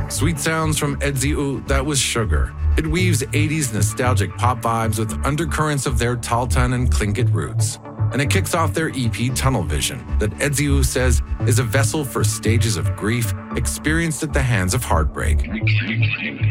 Sweet sounds from Edziu, that was Sugar. It weaves 80s nostalgic pop vibes with undercurrents of their Taltan and Tlingit roots. And it kicks off their EP Tunnel Vision that Edziu says is a vessel for stages of grief experienced at the hands of heartbreak.